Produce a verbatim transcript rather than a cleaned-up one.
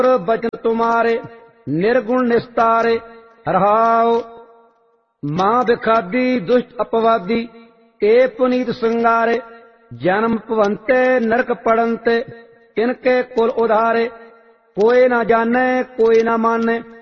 बचन तुम्हारे निर्गुण निस्तारे। रहाओ मां बिखादी दुष्ट अपवादी ए पुनीत संगारे। जन्म भवंते नरक पड़नते इनके कुल उधारे। कोई ना जाने कोई ना माने